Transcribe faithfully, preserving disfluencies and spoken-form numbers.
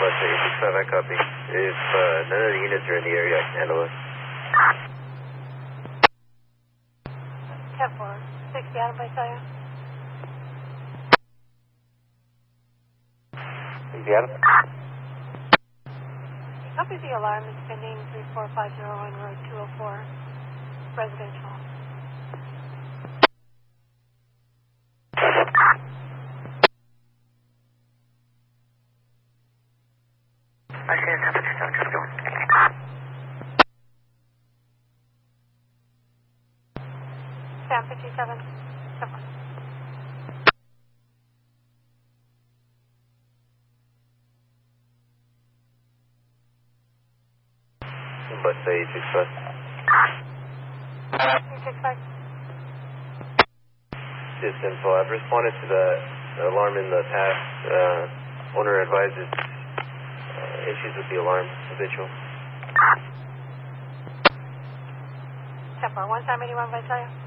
Bus eight six five, I copy. If uh, none of the units are in the area, I can handle it. ten four, sixty Adam Visalia. sixty Adam? Copy the alarm is pending three four five zero on road two oh four, residential. I see a temperature zone, just going. Sam fifty-seven, ten four. Bus eight six five. eight six five. This info, I've responded to the alarm in the past. Uh, owner advises uh, issues with the alarm habitual. ten four, one Sam eighty-one Visalia.